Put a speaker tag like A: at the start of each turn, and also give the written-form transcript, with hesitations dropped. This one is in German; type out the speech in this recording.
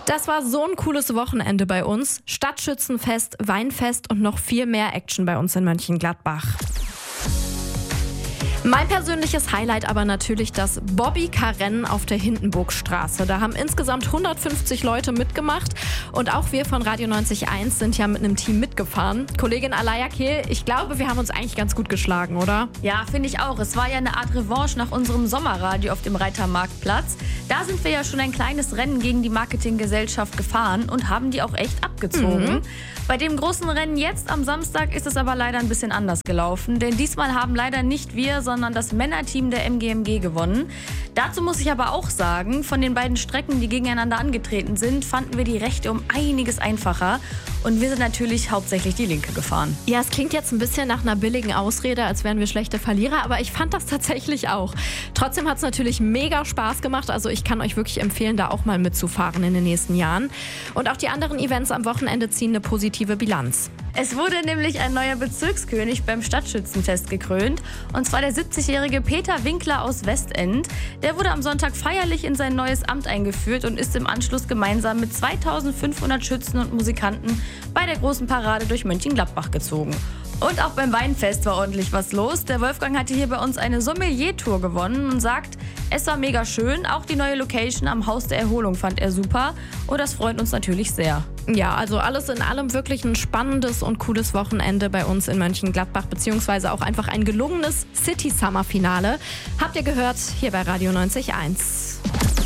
A: Das war so ein cooles Wochenende bei uns. Stadtschützenfest, Weinfest und noch viel mehr Action bei uns in Mönchengladbach. Mein persönliches Highlight aber natürlich das Bobbycar-Rennen auf der Hindenburgstraße. Da haben insgesamt 150 Leute mitgemacht und auch wir von Radio 90.1 sind ja mit einem Team mitgefahren. Kollegin Alaya Kehl, ich glaube, wir haben uns eigentlich ganz gut geschlagen, oder?
B: Ja, finde ich auch. Es war ja eine Art Revanche nach unserem Sommerradio auf dem Reitermarktplatz. Da sind wir ja schon ein kleines Rennen gegen die Marketinggesellschaft gefahren und haben die auch echt abgezogen. Bei dem großen Rennen jetzt am Samstag ist es aber leider ein bisschen anders gelaufen, denn diesmal haben leider nicht wir, sondern das Männerteam der MGMG gewonnen. Dazu muss ich aber auch sagen, von den beiden Strecken, die gegeneinander angetreten sind, fanden wir die rechte um einiges einfacher und wir sind natürlich hauptsächlich die linke gefahren.
A: Ja, es klingt jetzt ein bisschen nach einer billigen Ausrede, als wären wir schlechte Verlierer, aber ich fand das tatsächlich auch. Trotzdem hat es natürlich mega Spaß gemacht, also ich kann euch wirklich empfehlen, da auch mal mitzufahren in den nächsten Jahren. Und auch die anderen Events am Wochenende ziehen eine positive Bilanz.
B: Es wurde nämlich ein neuer Bezirkskönig beim Stadtschützenfest gekrönt, und zwar der 70-jährige Peter Winkler aus Westend. Der wurde am Sonntag feierlich in sein neues Amt eingeführt und ist im Anschluss gemeinsam mit 2500 Schützen und Musikanten bei der großen Parade durch Mönchengladbach gezogen. Und auch beim Weinfest war ordentlich was los. Der Wolfgang hatte hier bei uns eine Sommelier-Tour gewonnen und sagt, es war mega schön. Auch die neue Location am Haus der Erholung fand er super. Und das freut uns natürlich sehr.
A: Ja, also alles in allem wirklich ein spannendes und cooles Wochenende bei uns in Mönchengladbach, beziehungsweise auch einfach ein gelungenes City-Summer-Finale. Habt ihr gehört, hier bei Radio 90.1.